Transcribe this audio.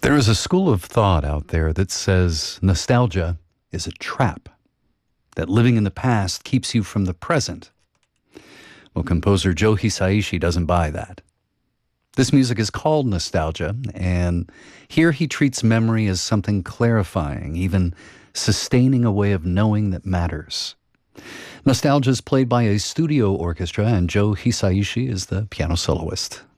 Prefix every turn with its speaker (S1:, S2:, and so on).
S1: There is a school of thought out there that says nostalgia is a trap, that living in the past keeps you from the present. Well, composer Joe Hisaishi doesn't buy that. This music is called nostalgia, and here he treats memory as something clarifying, even sustaining a way of knowing that matters. Nostalgia is played by a studio orchestra, and Joe Hisaishi is the piano soloist.